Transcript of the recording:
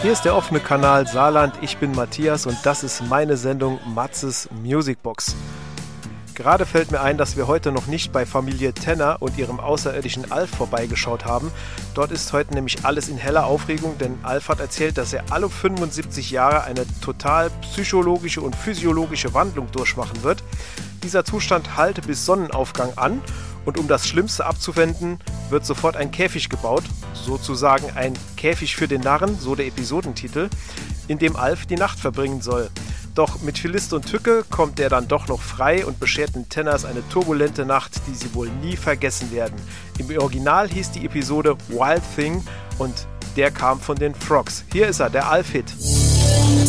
Hier ist der offene Kanal Saarland, ich bin Matthias und das ist meine Sendung Matzes Musicbox. Gerade fällt mir ein, dass wir heute noch nicht bei Familie Tenner und ihrem außerirdischen Alf vorbeigeschaut haben. Dort ist heute nämlich alles in heller Aufregung, denn Alf hat erzählt, dass er alle 75 Jahre eine total psychologische und physiologische Wandlung durchmachen wird. Dieser Zustand halte bis Sonnenaufgang an und um das Schlimmste abzuwenden, wird sofort ein Käfig gebaut, sozusagen ein Käfig für den Narren, so der Episodentitel, in dem Alf die Nacht verbringen soll. Doch mit viel List und Tücke kommt er dann doch noch frei und beschert den Tenners eine turbulente Nacht, die sie wohl nie vergessen werden. Im Original hieß die Episode Wild Thing und der kam von den Frogs. Hier ist er, der Alf-Hit.